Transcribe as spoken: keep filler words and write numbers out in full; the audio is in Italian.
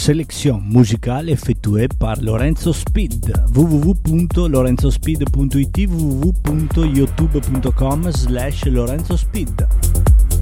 sélection musicale effettuée par Lorenzo Speed. w w w punto lorenzo speed punto i t, w w w punto youtube punto com slash lorenzo speed.